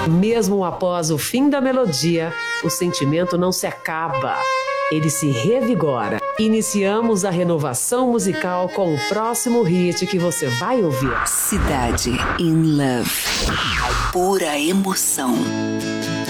Mesmo após o fim da melodia, o sentimento não se acaba. Ele se revigora. Iniciamos a renovação musical com o próximo hit que você vai ouvir. Cidade in Love. Pura emoção.